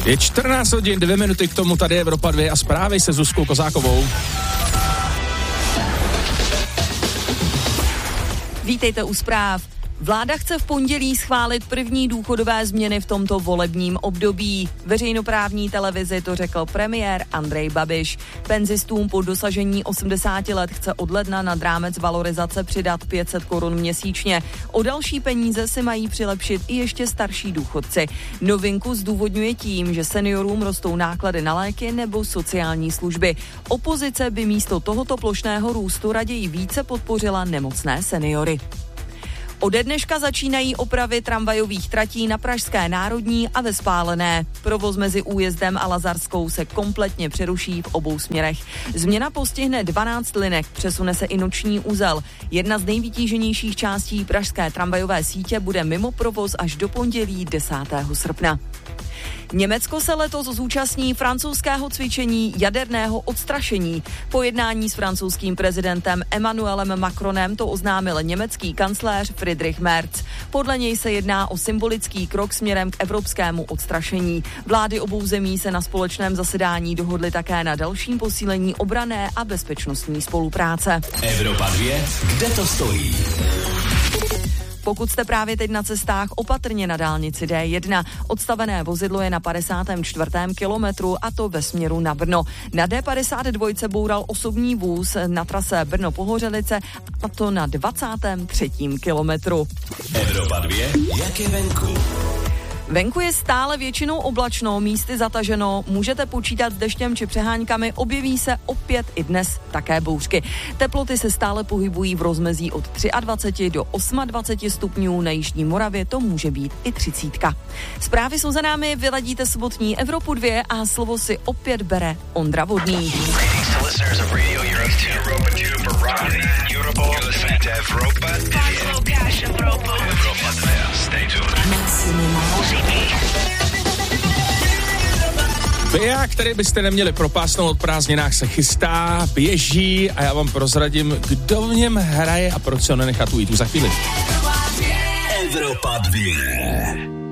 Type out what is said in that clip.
Je 14 hodin, 2 minuty k tomu, tady je Evropa 2 a zprávy se Zuzkou Kozákovou. Vítejte u zpráv. Vláda chce v pondělí schválit první důchodové změny v tomto volebním období. Veřejnoprávní televizi to řekl premiér Andrej Babiš. Penzistům po dosažení 80 let chce od ledna nad rámec valorizace přidat 500 korun měsíčně. O další peníze si mají přilepšit i ještě starší důchodci. Novinku zdůvodňuje tím, že seniorům rostou náklady na léky nebo sociální služby. Opozice by místo tohoto plošného růstu raději více podpořila nemocné seniory. Ode dneška začínají opravy tramvajových tratí na Pražské národní a ve Spálené. Provoz mezi Újezdem a Lazarskou se kompletně přeruší v obou směrech. Změna postihne 12 linek, přesune se i noční uzel. Jedna z nejvytíženějších částí pražské tramvajové sítě bude mimo provoz až do pondělí 10. srpna. Německo se letos zúčastní francouzského cvičení jaderného odstrašení. Po jednání s francouzským prezidentem Emmanuelem Macronem to oznámil německý kancléř Friedrich Merz. Podle něj se jedná o symbolický krok směrem k evropskému odstrašení. Vlády obou zemí se na společném zasedání dohodly také na dalším posílení obranné a bezpečnostní spolupráce. Evropa 2, kde to stojí? Pokud jste právě teď na cestách, opatrně na dálnici D1. Odstavené vozidlo je na 54. kilometru a to ve směru na Brno. Na D52 boural osobní vůz na trase Brno-Pohořelice a to na 23. kilometru. Evropa 2, jak je venku? Venku je stále většinou oblačno, místy zataženo, můžete počítat s deštěm či přeháňkami, objeví se opět i dnes také bouřky. Teploty se stále pohybují v rozmezí od 23 do 28 stupňů, na jižní Moravě to může být i 30. Zprávy jsou za námi, vyladíte sobotní Evropu 2 a slovo si opět bere Ondra Vodný. Biják, který byste neměli propásnout od prázdninách, se chystá, běží a já vám prozradím, kdo v něm hraje a proč se ho nenechat ujít už za chvíli. Evropa 2.